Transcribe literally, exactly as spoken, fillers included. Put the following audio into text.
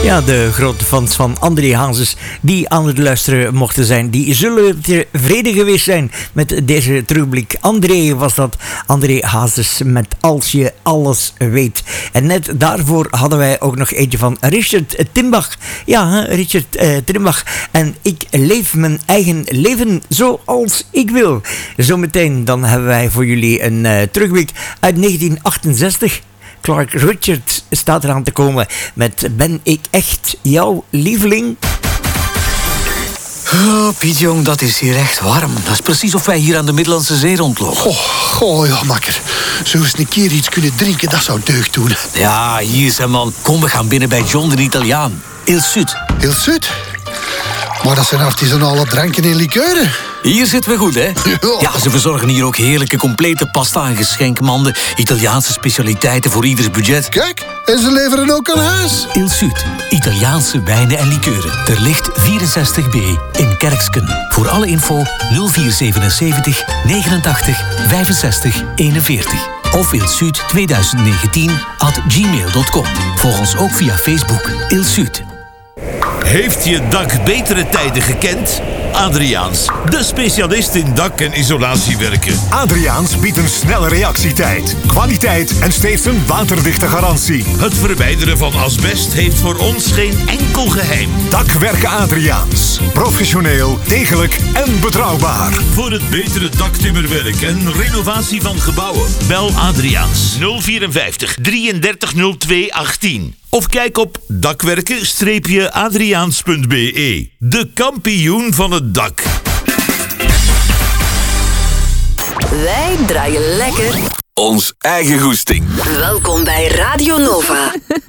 Ja, de grote fans van André Hazes die aan het luisteren mochten zijn, die zullen tevreden geweest zijn met deze terugblik. André was dat, André Hazes met Als je alles weet. En net daarvoor hadden wij ook nog eentje van Richard Timbach. Ja, hè, Richard uh, Timbach. En ik leef mijn eigen leven zoals ik wil. Zometeen dan hebben wij voor jullie een uh, terugblik uit negentien achtenzestig. Clark Richards staat eraan te komen met Ben ik echt jouw lieveling? Oh, Piet Jong, dat is hier echt warm. Dat is precies of wij hier aan de Middellandse Zee rondlopen. Oh, oh ja, makker. Zo eens een keer iets kunnen drinken, dat zou deugd doen. Ja, hier zijn man. Kom, we gaan binnen bij John de Italiaan. Il Sud. Il Sud? Maar dat zijn artisanale dranken en likeuren. Hier zitten we goed, hè? Ja, ze verzorgen hier ook heerlijke complete pasta en geschenkmanden. Italiaanse specialiteiten voor ieders budget. Kijk, en ze leveren ook aan huis. Il Sud. Italiaanse wijnen en likeuren. Ter licht vierenzestig B in Kerksken. Voor alle info nul vier zevenenzeventig negenentachtig vijfenzestig eenenveertig. Of ilsud twintig negentien at gmail dot com. Volg ons ook via Facebook. Il Sud. Heeft je dak betere tijden gekend? Adriaans, de specialist in dak- en isolatiewerken. Adriaans biedt een snelle reactietijd, kwaliteit en steeds een waterdichte garantie. Het verwijderen van asbest heeft voor ons geen enkel geheim. Dakwerken Adriaans. Professioneel, degelijk en betrouwbaar. Voor het betere daktimmerwerk en renovatie van gebouwen. Bel Adriaans nul vierenvijftig drieëndertig nul twee achttien. Of kijk op dakwerken adriaans punt b e. De kampioen van het dak. Wij draaien lekker Ons eigen goesting. Welkom bij Radio Nova.